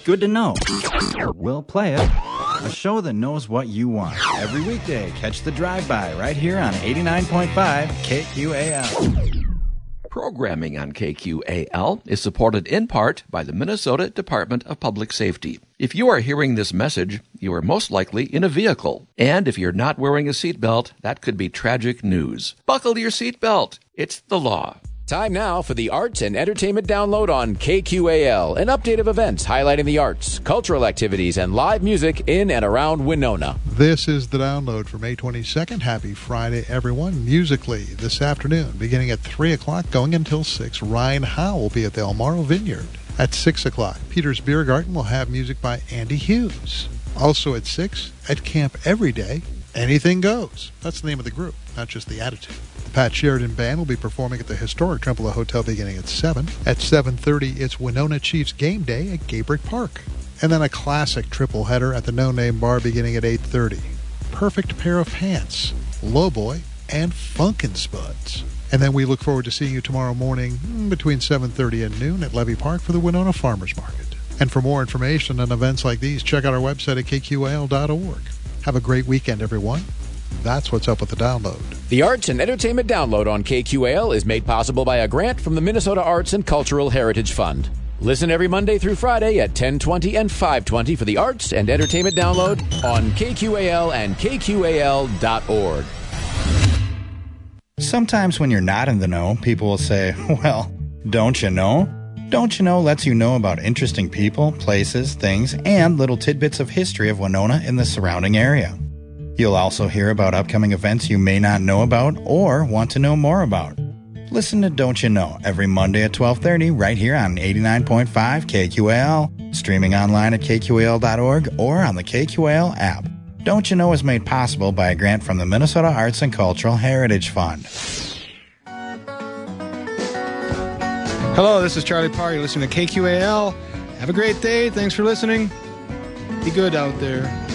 Good to know. We'll play it. A show that knows what you want. Every weekday, catch the drive-by right here on 89.5 KQAL. Programming on KQAL is supported in part by the Minnesota Department of Public Safety. If you are hearing this message, you are most likely in a vehicle. And if you're not wearing a seatbelt, that could be tragic news. Buckle your seatbelt. It's the law. Time now for the Arts and Entertainment Download on KQAL, an update of events highlighting the arts, cultural activities, and live music in and around Winona. This is the download for May 22nd. Happy Friday, everyone. Musically, this afternoon, beginning at 3 o'clock, going until 6, Ryan Howe will be at the El Morro Vineyard. At 6 o'clock, Peter's Beer Garden will have music by Andy Hughes. Also at 6, at Camp Everyday, Anything Goes. That's the name of the group, not just the attitude. Pat Sheridan Band will be performing at the historic Trempealeau Hotel beginning at 7. At 7:30, it's Winona Chiefs Game Day at Gabrick Park. And then a classic triple header at the No Name Bar beginning at 8:30. Perfect Pair of Pants, Lowboy, and Funkin' Spuds. And then we look forward to seeing you tomorrow morning between 7:30 and noon at Levy Park for the Winona Farmers Market. And for more information on events like these, check out our website at kqal.org. Have a great weekend, everyone. That's what's up with the download. The Arts and Entertainment Download on KQAL is made possible by a grant from the Minnesota Arts and Cultural Heritage Fund. Listen every Monday through Friday at 10:20 and 5:20 for the Arts and Entertainment Download on KQAL and KQAL.org. Sometimes when you're not in the know, people will say, well, don't you know? Don't you know lets you know about interesting people, places, things, and little tidbits of history of Winona and the surrounding area. You'll also hear about upcoming events you may not know about or want to know more about. Listen to Don't You Know every Monday at 12:30 right here on 89.5 KQAL, streaming online at kqal.org or on the KQAL app. Don't You Know is made possible by a grant from the Minnesota Arts and Cultural Heritage Fund. Hello, this is Charlie Parr. You're listening to KQAL. Have a great day. Thanks for listening. Be good out there.